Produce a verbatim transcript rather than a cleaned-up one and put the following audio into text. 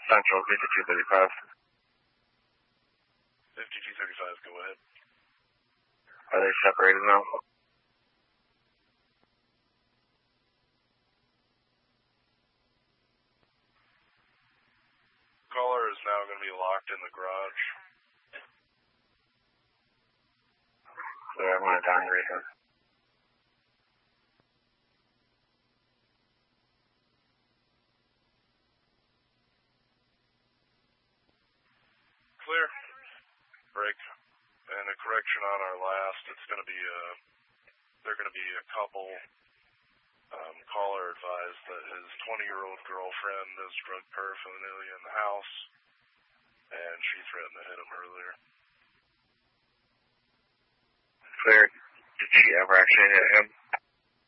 Central fifty-two thirty-five. fifty-two thirty-five, go ahead. Are they separated now? Caller is now going to be locked in the garage. So I'm going to downgrade him. Clear. Break. And a correction on our last, it's going to be a, they're going to be a couple. Um, caller advised that his twenty-year-old girlfriend has drug paraphernalia in the house, and she threatened to hit him earlier. Clear. Did she ever actually hit him?